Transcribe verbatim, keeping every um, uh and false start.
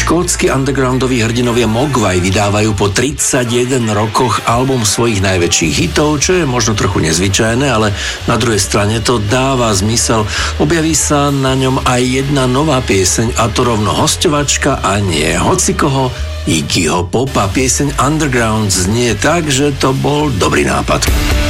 Škótsky undergroundoví hrdinovia Mogwai vydávajú po tridsaťjeden rokoch album svojich najväčších hitov, čo je možno trochu nezvyčajné, ale na druhej strane to dáva zmysel. Objaví sa na ňom aj jedna nová pieseň, a to rovno hosťovačka a nie hocikoho, Iggyho Popa. Pieseň Underground znie tak, že to bol dobrý nápad.